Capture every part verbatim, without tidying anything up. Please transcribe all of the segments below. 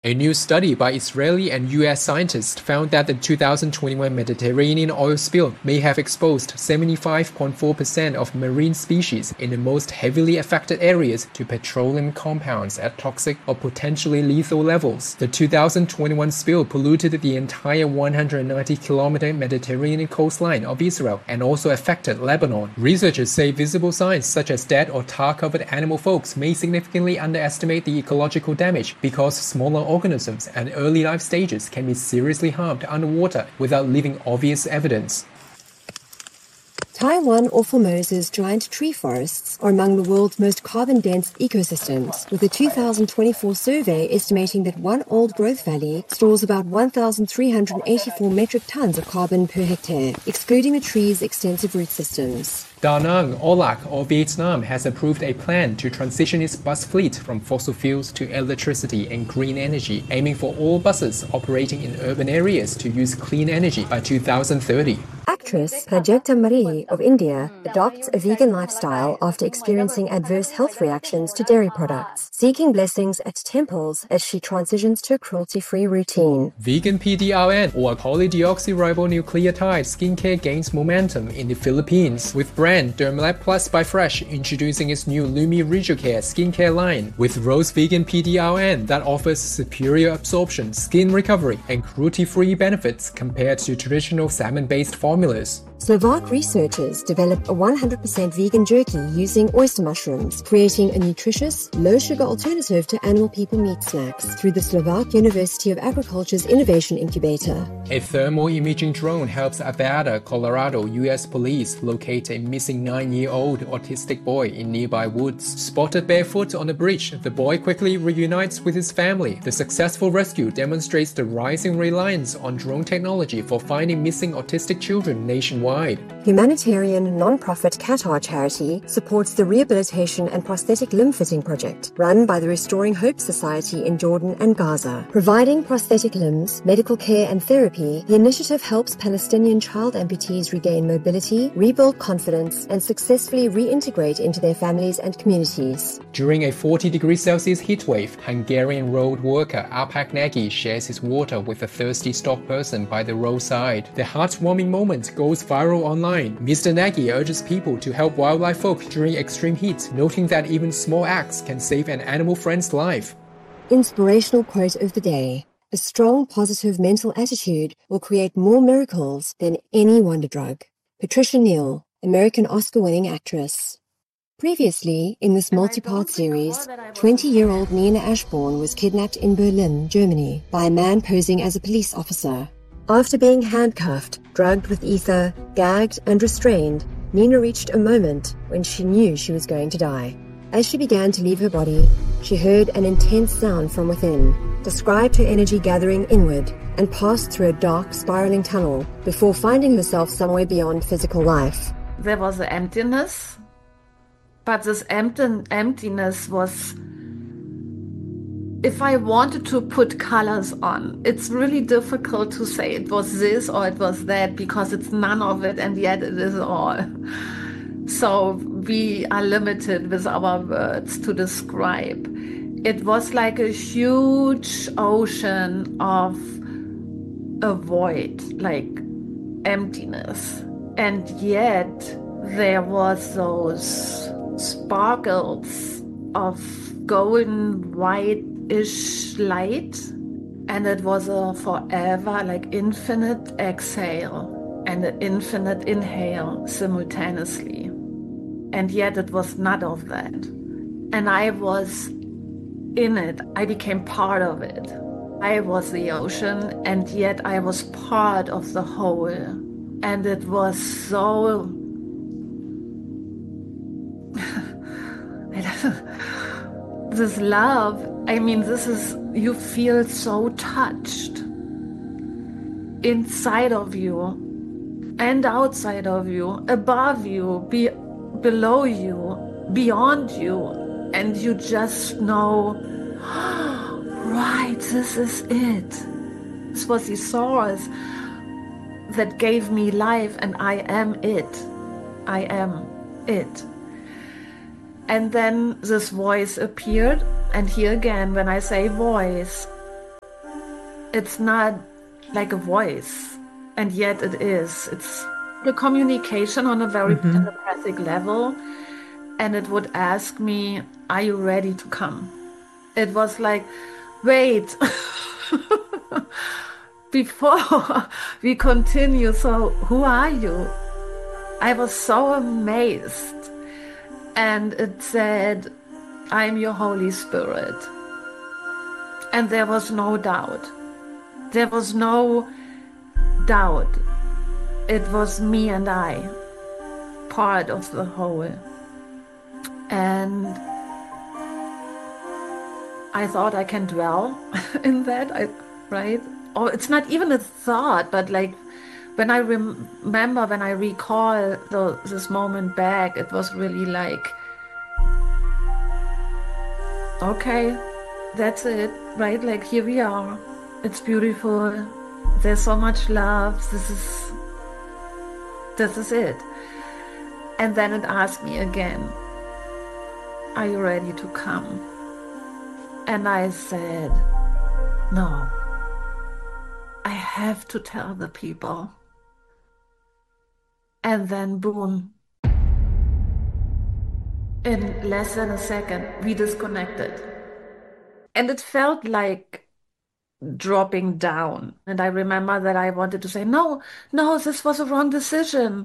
A new study by Israeli and U S scientists found that the two thousand twenty-one Mediterranean oil spill may have exposed seventy-five point four percent of marine species in the most heavily affected areas to petroleum compounds at toxic or potentially lethal levels. The two thousand twenty-one spill polluted the entire one hundred ninety kilometer Mediterranean coastline of Israel and also affected Lebanon. Researchers say visible signs such as dead or tar-covered animal folks may significantly underestimate the ecological damage because smaller organisms and early life stages can be seriously harmed underwater without leaving obvious evidence. Taiwan or Formosa's giant tree forests are among the world's most carbon-dense ecosystems, with a two thousand twenty-four survey estimating that one old-growth valley stores about one thousand three hundred eighty-four metric tons of carbon per hectare, excluding the tree's extensive root systems. Da Nang, Olac, or Vietnam has approved a plan to transition its bus fleet from fossil fuels to electricity and green energy, aiming for all buses operating in urban areas to use clean energy by two thousand thirty. Actress Prajakta Marie of India adopts a vegan lifestyle after experiencing adverse health reactions to dairy products, seeking blessings at temples as she transitions to a cruelty-free routine. Vegan P D R N, or polydeoxyribonucleotide skincare, gains momentum in the Philippines, with brand Dermalab Plus by Fresh introducing its new Lumi Rejucare skincare line with rose vegan P D R N that offers superior absorption, skin recovery, and cruelty-free benefits compared to traditional salmon-based formulas. Slovak researchers developed a one hundred percent vegan jerky using oyster mushrooms, creating a nutritious, low-sugar alternative to animal people meat snacks through the Slovak University of Agriculture's Innovation Incubator. A thermal imaging drone helps Avada, Colorado U S police locate a missing nine-year-old autistic boy in nearby woods. Spotted barefoot on a bridge, the boy quickly reunites with his family. The successful rescue demonstrates the rising reliance on drone technology for finding missing autistic children nationwide. Humanitarian non-profit Qatar charity supports the rehabilitation and prosthetic limb fitting project run by the Restoring Hope Society in Jordan and Gaza. Providing prosthetic limbs, medical care and therapy, the initiative helps Palestinian child amputees regain mobility, rebuild confidence and successfully reintegrate into their families and communities. During a forty degrees Celsius heatwave, Hungarian road worker Apak Nagy shares his water with a thirsty stock person by the roadside. The heartwarming moment goes viral online. Mister Nagy urges people to help wildlife folk during extreme heat, noting that even small acts can save an animal friend's life. Inspirational quote of the day: a strong, positive mental attitude will create more miracles than any wonder drug. Patricia Neal, American Oscar-winning actress. Previously, in this multi-part series, twenty-year-old Nina Ashbourne was kidnapped in Berlin, Germany, by a man posing as a police officer. After being handcuffed, drugged with ether, gagged and restrained, Nina reached a moment when she knew she was going to die. As she began to leave her body, she heard an intense sound from within, described her energy gathering inward, and passed through a dark, spiraling tunnel before finding herself somewhere beyond physical life. There was an emptiness, but this empty emptiness was... If I wanted to put colors on, it's really difficult to say it was this or it was that, because it's none of it and yet it is all. So we are limited with our words to describe. It was like a huge ocean of a void, like emptiness. And yet there was those sparkles of golden white ish light, and it was a forever, like infinite exhale and an infinite inhale simultaneously. And yet it was none of that. And I was in it. I became part of it. I was the ocean, and yet I was part of the whole. And it was so... this love, I mean, this is, you feel so touched inside of you and outside of you, above you, be, below you, beyond you, and you just know, right, this is it. This was the source that gave me life, and I am it. I am it. And then this voice appeared, and here again, when I say voice, It's not like a voice, and yet it is. It's the communication on a very mm-hmm. telepathic level, and it would ask me, are you ready to come? It was like, wait, before we continue, so who are you? I was so amazed. And it said, I'm your Holy Spirit. And there was no doubt. There was no doubt. It was me and I, part of the whole. And I thought I can dwell in that, I, right? Or it's not even a thought, but like when I rem- remember, when I recall the, this moment back, it was really like, okay, that's it, right? Like here we are. It's beautiful. There's so much love. This is, this is it. And then it asked me again, are you ready to come? And I said, no, I have to tell the people. And then boom, in less than a second, we disconnected. And it felt like dropping down. And I remember that I wanted to say, no, no, this was a wrong decision.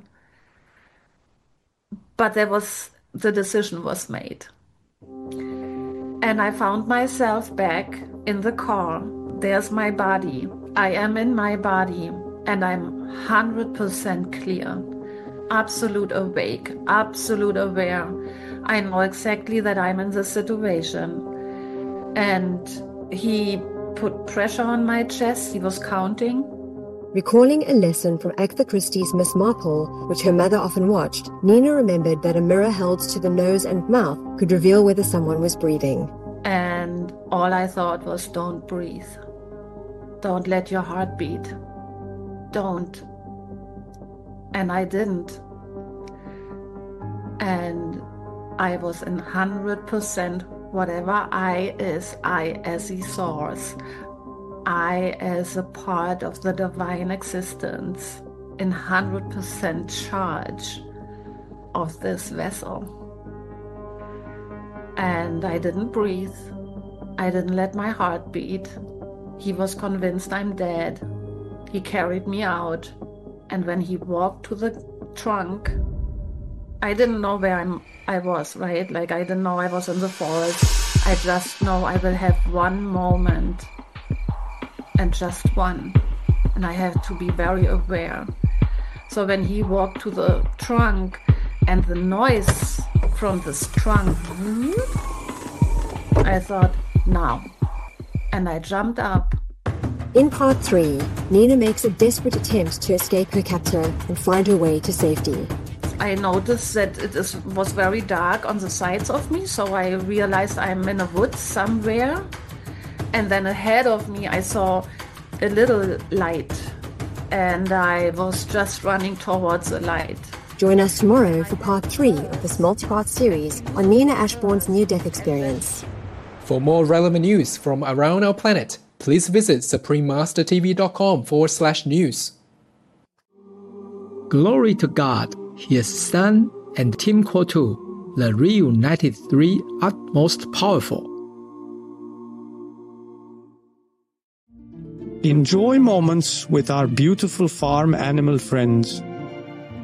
But there was, the decision was made. And I found myself back in the car. There's my body. I am in my body, and I'm one hundred percent clear, absolute awake, absolute aware. I know exactly that I'm in this situation. And he put pressure on my chest. He was counting. Recalling a lesson from Agatha Christie's Miss Marple, which her mother often watched, Nina remembered that a mirror held to the nose and mouth could reveal whether someone was breathing. And all I thought was, don't breathe. Don't let your heart beat. Don't. And I didn't. And I was in one hundred percent whatever I is, I as the source. I as a part of the divine existence, in one hundred percent charge of this vessel. And I didn't breathe. I didn't let my heart beat. He was convinced I'm dead. He carried me out. And when he walked to the trunk, I didn't know where I'm, I was, right? Like I didn't know I was in the forest. I just know I will have one moment. And just one. And I have to be very aware. So when he walked to the trunk and the noise from this trunk, I thought, now. And I jumped up. In part three, Nina makes a desperate attempt to escape her captor and find her way to safety. I noticed that it is, was very dark on the sides of me, so I realized I'm in a woods somewhere. And then ahead of me, I saw a little light, and I was just running towards the light. Join us tomorrow for part three of this multi-part series on Nina Ashbourne's near-death experience. For more relevant news from around our planet, please visit suprememastertv.com forward slash news. Glory to God, His Son and Team Kotu, the reunited three utmost powerful. Enjoy moments with our beautiful farm animal friends